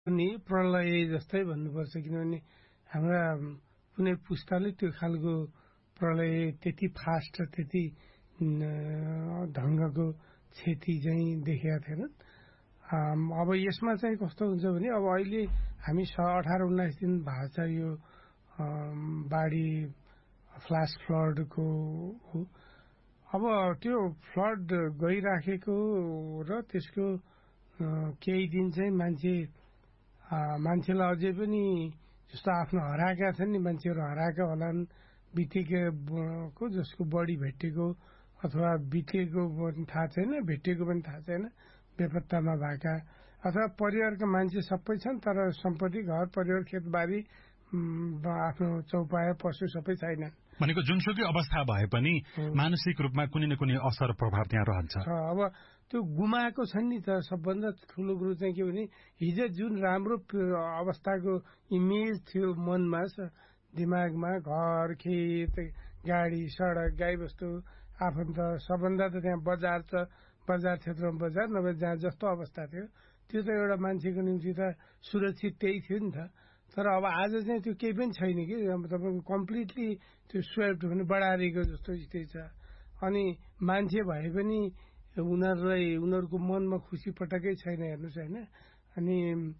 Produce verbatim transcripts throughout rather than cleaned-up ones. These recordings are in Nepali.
नि प्रलय जस्तै भन्नुपर्छ, किनभने हाम्रा कुनै पुस्ताले त्यो खालको प्रलय त्यति फास्ट र त्यति ढङ्गको क्षति चाहिँ देखेका थिएनन्। अब यसमा चाहिँ कस्तो हुन्छ भने अब अहिले हामी स अठार उन्नाइस दिन भएको छ यो बाढी फ्ल्यास फ्लडको। अब त्यो फ्लड गइराखेको र त्यसको केही दिन चाहिँ मान्छे मान्छेलाई अझै पनि जस्तो आफ्नो हराएका छन् नि, मान्छेहरू हराएका होलान्, बितेको जसको बढी भेटेको अथवा बितेको पनि थाहा छैन, भेटेको पनि थाहा छैन, बेपत्तामा भएका अथवा परिवारका मान्छे सबै छन् तर सम्पत्ति, घर परिवार, खेतबारी, आफ्नो चौपाया, पशु सबै छैनन् भनेको जुनसुकै अवस्था भए पनि मानसिक रूपमा कुनै न कुनै असर प्रभाव त्यहाँ रहन्छ। अब त्यो गुमाएको छन् नि त। सबभन्दा ठुलो कुरो चाहिँ के भने हिजो जुन राम्रो अवस्थाको इमेज थियो मनमा, दिमागमा, घर, खेत, गाडी, सडक, गाईबस्तु, आफन्त, सबभन्दा त त्यहाँ बजार छ, बजार क्षेत्रमा बजार, नभए जहाँ जस्तो अवस्था थियो त्यो त एउटा मान्छेको निम्ति त सुरक्षित त्यही थियो नि त। तर अब आज चाहिँ त्यो केही पनि छैन कि, तपाईँको कम्प्लिटली त्यो स्वेप्ट भने बढारेको जस्तो स्थिति छ। अनि मान्छे भए पनि उनीहरूलाई उनीहरूको मनमा खुसी पटक्कै छैन, हेर्नुहोस् होइन। अनि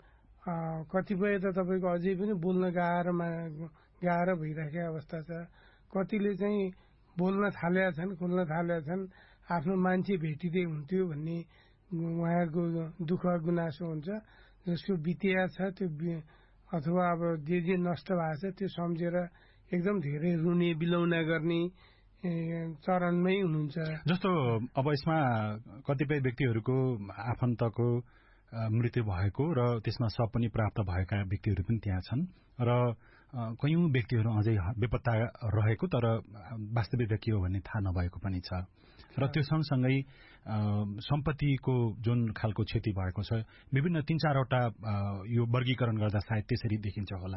कतिपय त तपाईँको अझै पनि बोल्न गाह्रोमा गाह्रो भइराखेको अवस्था छ। कतिले चाहिँ बोल्न थालेका छन्, खोल्न थालेका छन्, आफ्नो मान्छे भेटिँदै हुन्थ्यो भन्ने उहाँहरूको दुःख गुनासो हुन्छ। जसको बितिया छ त्यो अथवा अब जे जे नष्ट भएको छ त्यो सम्झेर एकदम धेरै रुने बिलौना गर्ने चरणमै हुनुहुन्छ। जस्तो अब यसमा कतिपय व्यक्तिहरूको आफन्तको मृत्यु भएको र त्यसमा शव पनि प्राप्त भएका व्यक्तिहरू पनि त्यहाँ छन् र कयौं व्यक्तिहरू अझै बेपत्ता रहेको तर वास्तविकता के हो भन्ने थाहा नभएको पनि छ। र त्यो सँगसँगै सम्पत्तिको जुन खालको क्षति भएको छ विभिन्न तीन चारवटा यो वर्गीकरण गर्दा सायद त्यसरी देखिन्छ होला।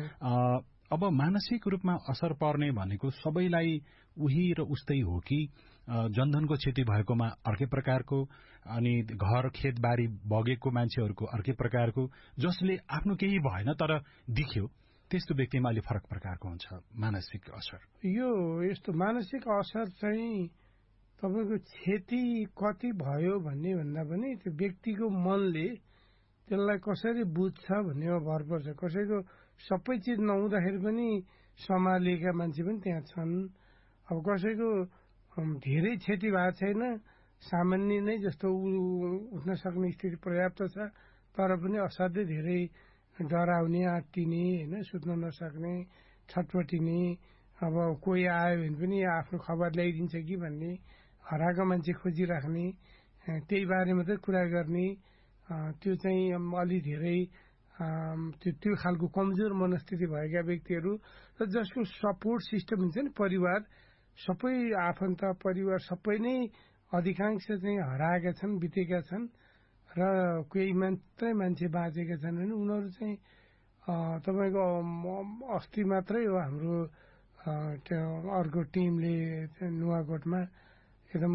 अब मानसिक रूपमा असर पर्ने भनेको सबैलाई उही र उस्तै हो कि जनधनको क्षति भएकोमा अर्कै प्रकारको, अनि घर खेतबारी बगेको मान्छेहरूको अर्कै प्रकारको, जसले आफ्नो केही भएन तर दिख्यो त्यस्तो व्यक्तिमा अलि फरक प्रकारको हुन्छ मानसिक असर। यो यस्तो मानसिक असर चाहिँ तपाईँको क्षति कति भयो भन्ने भन्दा पनि त्यो व्यक्तिको मनले त्यसलाई कसरी बुझ्छ भन्नेमा भर पर्छ। कसैको सबै चिज नहुँदाखेरि पनि सम्हालिएका मान्छे पनि त्यहाँ छन्। अब कसैको धेरै क्षति भएको छैन, सामान्य नै जस्तो उठ्न सक्ने स्थिति पर्याप्त छ, तर पनि असाध्यै धेरै डराउने, आत्तिने, होइन, सुत्न नसक्ने, छटपटिने, अब कोही आयो भने पनि आफ्नो खबर ल्याइदिन्छ कि भन्ने, हराएको मान्छे खोजिराख्ने, त्यही बारे मात्रै कुरा गर्ने, त्यो चाहिँ अलि धेरै त्यो त्यो खालको कमजोर मनस्थिति भएका व्यक्तिहरू र जसको सपोर्ट सिस्टम हुन्छ नि, परिवार सबै, आफन्त, परिवार सबै नै अधिकांश चाहिँ हराएका छन्, बितेका छन् र कोही मात्रै मान्छे बाँचेका छन् भने उनीहरू चाहिँ तपाईँको अस्ति मात्रै हो हाम्रो त्यो अर्को टिमले नुवाकोटमा एकदम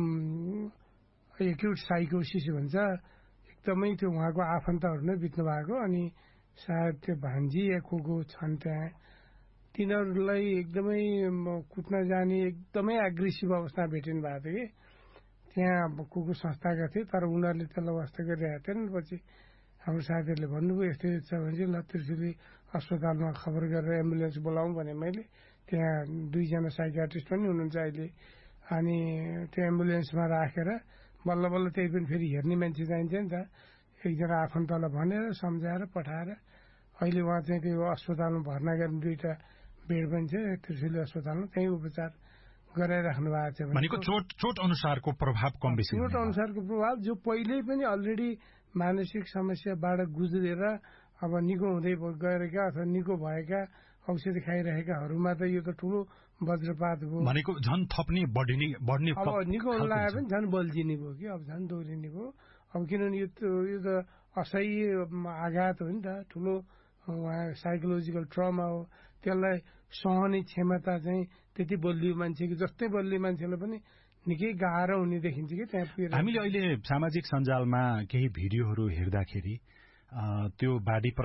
एक्युट साइकोसिस भन्छ, एकदमै त्यो उहाँको आफन्तहरू नै बित्नु भएको, अनि सायद त्यो भान्जी या को को छन् त्यहाँ, तिनीहरूलाई एकदमै कुट्न जाने एकदमै एग्रेसिभ अवस्थामा भेटिनु भएको थियो कि त्यहाँ को को संस्थाका थिए, तर उनीहरूले त्यसलाई वास्ता गरिरहेको थिएन। पछि हाम्रो साथीहरूले भन्नुभयो यस्तो छ भने चाहिँ ल त्रिशुली अस्पतालमा खबर गरेर एम्बुलेन्स बोलाउँ भने मैले, त्यहाँ दुईजना साइकियाट्रिस्ट पनि हुनुहुन्छ अहिले, अनि त्यो एम्बुलेन्समा राखेर बल्ल बल्ल त्यही पनि फेरि हेर्ने मान्छे चाहिन्छ नि त, एकजना आफन्तलाई भनेर सम्झाएर पठाएर अहिले उहाँ चाहिँ त्यो अस्पतालमा भर्ना गर्ने दुईवटा बेड पनि छ त्रिशुली अस्पतालमा, त्यही उपचार गराइराख्नु भएको छ। भनेको चोट चोट अनुसारको प्रभाव कम बेसी, चोट अनुसारको प्रभाव जो पहिल्यै पनि अलरेडी मानसिक समस्याबाट गुज्रेर अब निको हुँदै गएका अथवा निको भएका औषधि खाइरहेकाहरूमा त यो त ठुलो वज्रपात भयो। भनेको झन् थप्ने बढ्ने बढ्ने अब निको हुन लाग्यो भने झन् बल्झिने भयो कि, अब झन् दोहोरिने भयो। अब किनभने यो यो त असह्य आघात हो नि त, ठुलो उहाँ साइकोलोजिकल ट्रमा हो, त्यसलाई सहने क्षमता चाहिँ त्यति बलियो मान्छेको, जस्तै बलियो मान्छेलाई पनि निकै गाह्रो हुने देखिन्छ कि त्यहाँ पुगेर। हामीले अहिले सामाजिक सञ्जालमा केही भिडियोहरू हेर्दाखेरि त्यो बाढी